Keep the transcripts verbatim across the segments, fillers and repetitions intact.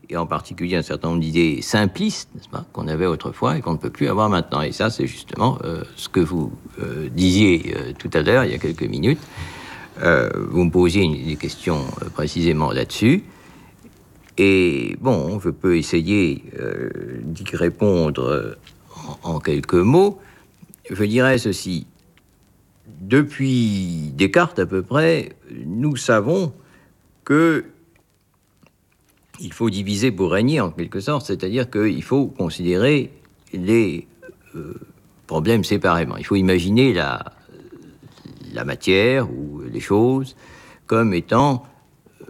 et en particulier un certain nombre d'idées simplistes, n'est-ce pas, qu'on avait autrefois et qu'on ne peut plus avoir maintenant. Et ça, c'est justement euh, ce que vous euh, disiez euh, tout à l'heure, il y a quelques minutes. Euh, vous me posiez une, des questions euh, précisément là-dessus. Et bon, je peux essayer euh, d'y répondre en, en quelques mots. Je dirais ceci. Depuis Descartes à peu près, nous savons que il faut diviser pour régner en quelque sorte, c'est-à-dire qu'il faut considérer les euh, problèmes séparément. Il faut imaginer la, la matière ou les choses comme étant euh,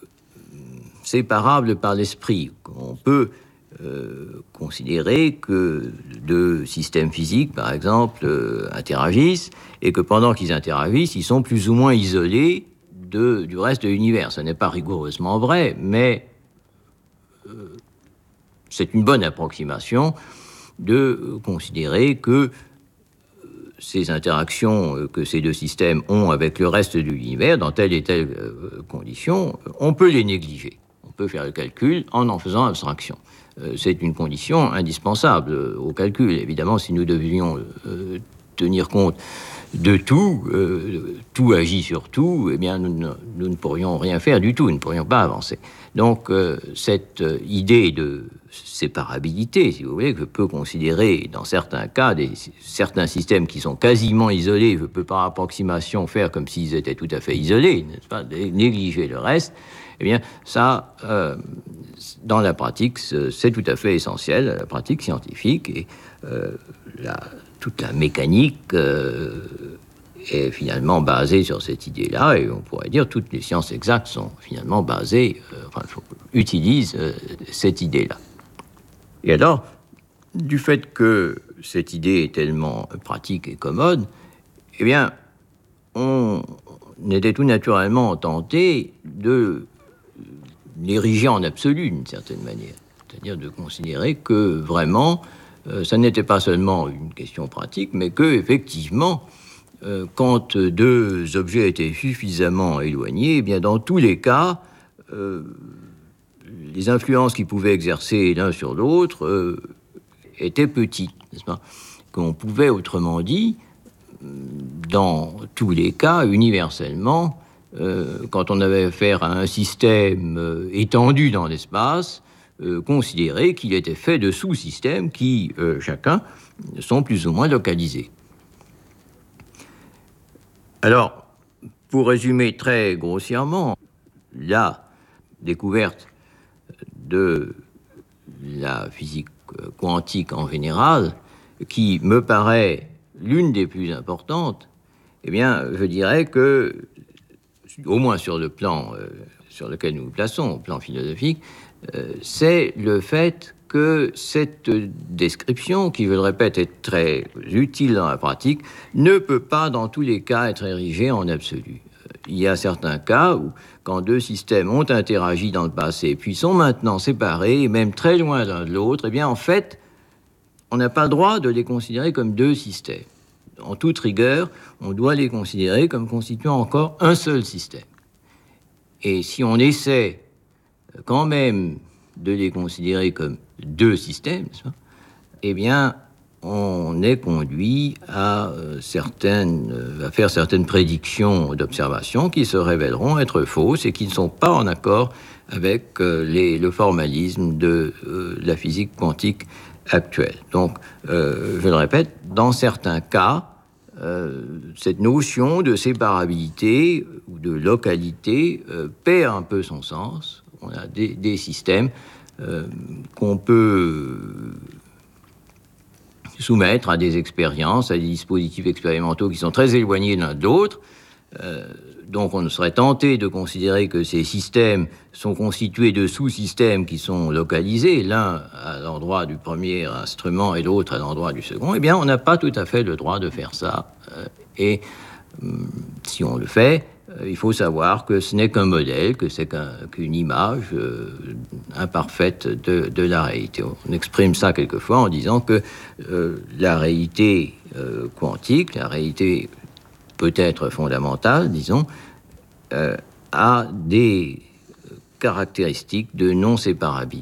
séparables par l'esprit. On peut euh, considérer que deux systèmes physiques, par exemple, euh, interagissent et que pendant qu'ils interagissent, ils sont plus ou moins isolés de, du reste de l'univers. Ce n'est pas rigoureusement vrai, mais euh, c'est une bonne approximation de considérer que ces interactions que ces deux systèmes ont avec le reste de l'univers, dans telle et telle euh, condition, on peut les négliger. On peut faire le calcul en en faisant abstraction. Euh, c'est une condition indispensable euh, au calcul. Évidemment, si nous devions euh, tenir compte de tout, euh, tout agit sur tout, eh bien, nous ne, nous ne pourrions rien faire du tout, nous ne pourrions pas avancer. Donc, euh, cette euh, idée de séparabilité, si vous voulez, que je peux considérer dans certains cas, des, certains systèmes qui sont quasiment isolés, je peux par approximation faire comme s'ils étaient tout à fait isolés, n'est-ce pas, négliger le reste, eh bien, ça, euh, dans la pratique, c'est tout à fait essentiel, la pratique scientifique, et euh, la, toute la mécanique euh, est finalement basée sur cette idée-là, et on pourrait dire toutes les sciences exactes sont finalement basées, euh, enfin, utilisent euh, cette idée-là. Et alors, du fait que cette idée est tellement pratique et commode, eh bien, on était tout naturellement tenté de l'ériger en absolu, d'une certaine manière. C'est-à-dire de considérer que, vraiment, euh, ça n'était pas seulement une question pratique, mais que, effectivement, euh, quand deux objets étaient suffisamment éloignés, eh bien, dans tous les cas, euh, les influences qu'ils pouvaient exercer l'un sur l'autre euh, étaient petites, n'est-ce pas ? Qu'on pouvait, autrement dit, dans tous les cas, universellement, euh, quand on avait affaire à un système euh, étendu dans l'espace, euh, considérer qu'il était fait de sous-systèmes qui, euh, chacun, sont plus ou moins localisés. Alors, pour résumer très grossièrement, la découverte de la physique quantique en général, qui me paraît l'une des plus importantes, eh bien, je dirais que, au moins sur le plan euh, sur lequel nous nous plaçons, au plan philosophique, euh, c'est le fait que cette description, qui, je le répète, est très utile dans la pratique, ne peut pas, dans tous les cas, être érigée en absolu. Il y a certains cas où, quand deux systèmes ont interagi dans le passé, puis sont maintenant séparés, et même très loin l'un de l'autre, eh bien, en fait, on n'a pas le droit de les considérer comme deux systèmes. En toute rigueur, on doit les considérer comme constituant encore un seul système. Et si on essaie quand même de les considérer comme deux systèmes, eh bien, on est conduit à, euh, certaines, euh, à faire certaines prédictions d'observation qui se révéleront être fausses et qui ne sont pas en accord avec euh, les, le formalisme de euh, la physique quantique actuelle. Donc, euh, je le répète, dans certains cas, euh, cette notion de séparabilité ou de localité euh, perd un peu son sens. On a des, des systèmes euh, qu'on peut soumettre à des expériences, à des dispositifs expérimentaux qui sont très éloignés l'un de l'autre. Euh, donc on serait tenté de considérer que ces systèmes sont constitués de sous-systèmes qui sont localisés, l'un à l'endroit du premier instrument et l'autre à l'endroit du second. Eh bien, on n'a pas tout à fait le droit de faire ça. Euh, et euh, si on le fait, euh, il faut savoir que ce n'est qu'un modèle, que c'est qu'un, qu'une image euh, imparfaite de, de la réalité. On exprime ça quelquefois en disant que euh, la réalité euh, quantique, la réalité peut-être fondamentale, disons, euh, a des caractéristiques de non-séparabilité.